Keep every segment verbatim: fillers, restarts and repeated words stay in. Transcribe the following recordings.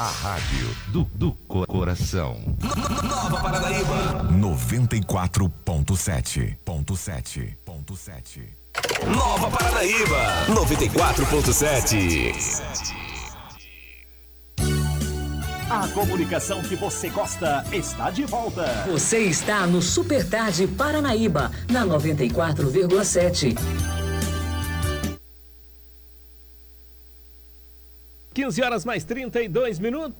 A rádio do, do coração. Nova Paranaíba. noventa e quatro ponto sete. Ponto sete. Ponto sete. Nova Paranaíba. noventa e quatro ponto sete. A comunicação que você gosta está de volta. Você está no Super Tarde Paranaíba, na noventa e quatro vírgula sete. quinze horas mais trinta e dois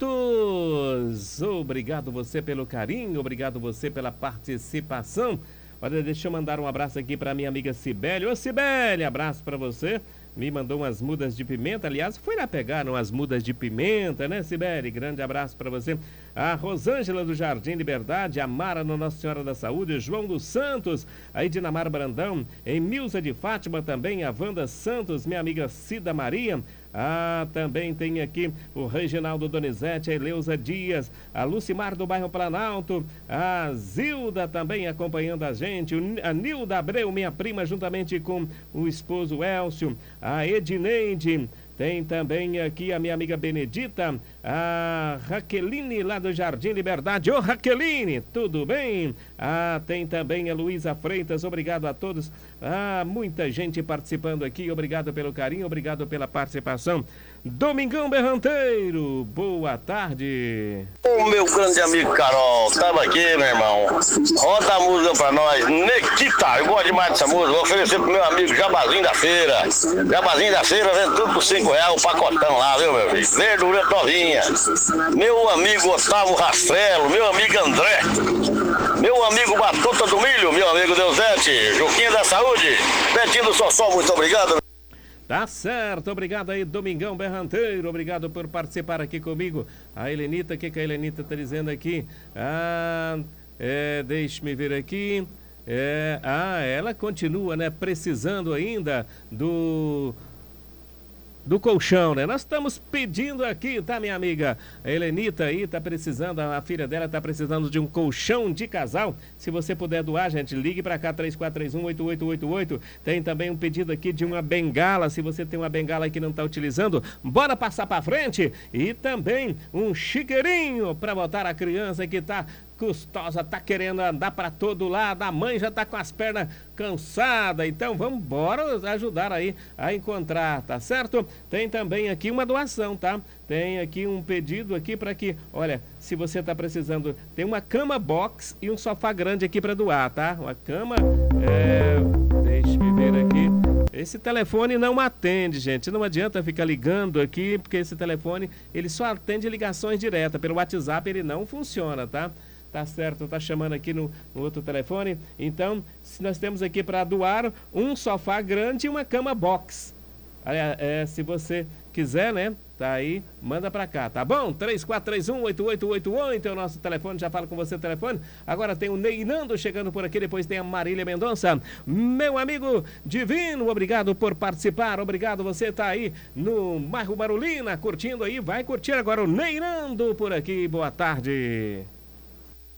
minutos. Obrigado você pelo carinho, obrigado você pela participação. Olha, deixa eu mandar um abraço aqui para minha amiga Cibele. Ô Cibele, abraço para você. Me mandou umas mudas de pimenta, aliás, foi lá pegar umas mudas de pimenta, né, Cibele? Grande abraço para você. A Rosângela do Jardim Liberdade, a Mara no Nossa Senhora da Saúde, João dos Santos, a Edinamar Brandão, Emilza de Fátima também, a Wanda Santos, minha amiga Cida Maria. Ah, também tem aqui o Reginaldo Donizete, a Eleusa Dias, a Lucimar do bairro Planalto, a Zilda também acompanhando a gente, a Nilda Abreu, minha prima, juntamente com o esposo Elcio, a Edineide, tem também aqui a minha amiga Benedita, a Raqueline lá do Jardim Liberdade. Ô Raqueline, tudo bem? Ah, tem também a Luísa Freitas, obrigado a todos. Ah, muita gente participando aqui, obrigado pelo carinho, obrigado pela participação. Domingão Berranteiro, boa tarde. O meu grande amigo Carol, tava aqui, meu irmão. Roda a música pra nós, Nequita, eu gosto demais dessa música. Vou oferecer pro meu amigo Jabazinho da Feira. Jabazinho da Feira, vendo tudo por cinco reais, o pacotão lá, viu, meu filho? Verdura novinha. Meu amigo Otávio Rastrelo, meu amigo André. Meu amigo Batuta do Milho, meu amigo Deusete, Juquinha da Saúde, Betinho do Sossó, muito obrigado. Tá certo, obrigado aí, Domingão Berranteiro, obrigado por participar aqui comigo. A Helenita, o que, que a Helenita tá dizendo aqui? Ah, é, deixe-me ver aqui. É, ah, ela continua, né, precisando ainda do... do colchão, né? Nós estamos pedindo aqui, tá, minha amiga? A Helenita aí tá precisando, a filha dela tá precisando de um colchão de casal. Se você puder doar, gente, ligue para cá, três quatro três um, oito oito oito oito. Tem também um pedido aqui de uma bengala, se você tem uma bengala que não tá utilizando, bora passar para frente. E também um chiqueirinho para botar a criança que tá custosa, tá querendo andar para todo lado, a mãe já tá com as pernas cansadas, então vamos embora ajudar aí a encontrar, tá certo? Tem também aqui uma doação, tá? Tem aqui um pedido aqui para que, olha, se você tá precisando, tem uma cama box e um sofá grande aqui para doar, tá? Uma cama, é... deixa-me ver aqui. Esse telefone não atende, gente. Não adianta ficar ligando aqui, porque esse telefone, ele só atende ligações diretas. Pelo WhatsApp ele não funciona, tá? Tá certo, tá chamando aqui no, no outro telefone. Então, nós temos aqui para doar um sofá grande e uma cama box. É, é, se você quiser, né? Tá aí, manda pra cá, tá bom? três quatro três um, oito oito oito oito é o nosso telefone, já falo com você no telefone. Agora tem o Neinando chegando por aqui, depois tem a Marília Mendonça. Meu amigo Divino, obrigado por participar, obrigado, você tá aí no bairro Barulina, curtindo aí, vai curtir agora o Neinando por aqui, boa tarde.